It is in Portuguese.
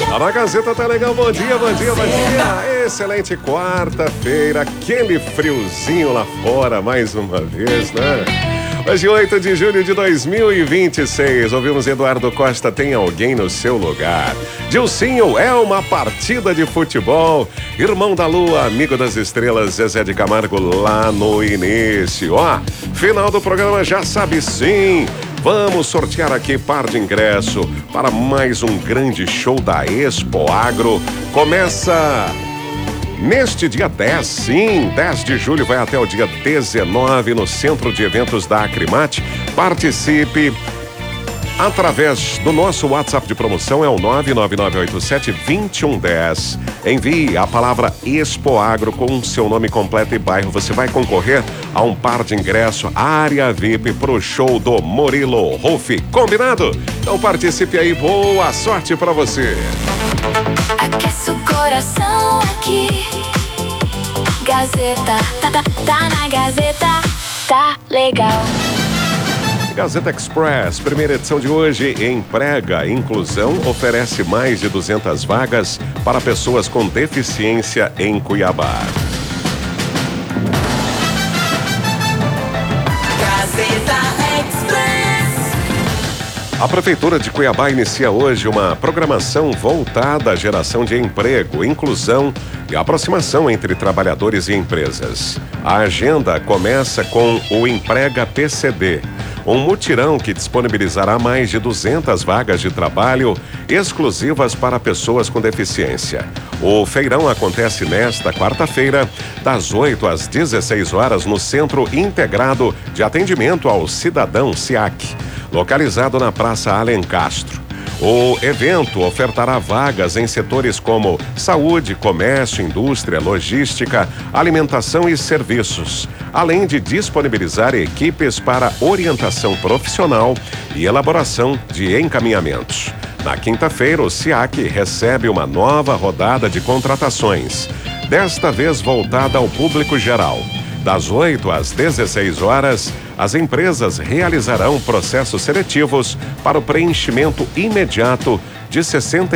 Na Gazeta tá legal, bom dia, bom dia, bom dia. Excelente quarta-feira, aquele friozinho lá fora mais uma vez, né? Hoje, 8 de julho de 2026, ouvimos Eduardo Costa, tem alguém no seu lugar. Dilcinho, é uma partida de futebol. Irmão da Lua, amigo das estrelas, Zezé de Camargo lá no início. Ó, final do programa já sabe sim. Vamos sortear aqui par de ingresso para mais um grande show da Expo Agro. Começa neste dia 10, sim, 10 de julho, vai até o dia 19 no Centro de Eventos da Acrimate. Participe através do nosso WhatsApp de promoção, é o 99987-2110. Envie a palavra Expo Agro com seu nome completo e bairro. Você vai concorrer a um par de ingresso, área VIP pro show do Murilo Rufi. Combinado? Então participe aí, boa sorte pra você. Aquece o coração aqui. Gazeta, tá na Gazeta, tá legal. Gazeta Express, primeira edição de hoje, emprega inclusão, oferece mais de 200 vagas para pessoas com deficiência em Cuiabá. Gazeta Express. A Prefeitura de Cuiabá inicia hoje uma programação voltada à geração de emprego, inclusão e aproximação entre trabalhadores e empresas. A agenda começa com o Emprega PCD, um mutirão que disponibilizará mais de 200 vagas de trabalho exclusivas para pessoas com deficiência. O feirão acontece nesta quarta-feira, das 8 às 16 horas, no Centro Integrado de Atendimento ao Cidadão, SIAC, localizado na Praça Alencastro. O evento ofertará vagas em setores como saúde, comércio, indústria, logística, alimentação e serviços, além de disponibilizar equipes para orientação profissional e elaboração de encaminhamentos. Na quinta-feira, o SIAC recebe uma nova rodada de contratações, desta vez voltada ao público geral. Das 8 às 16 horas, as empresas realizarão processos seletivos para o preenchimento imediato de 60